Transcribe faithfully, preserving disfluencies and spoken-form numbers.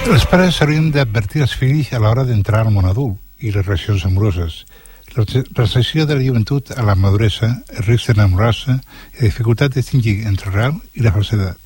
Els pares haurien d'advertir els fills a l'hora d'entrar al món adult i les relacions amoroses. La transició de la joventut a la maduresa, el risc d'enamorar-se i la dificultat de distingir entre real i la falsedat.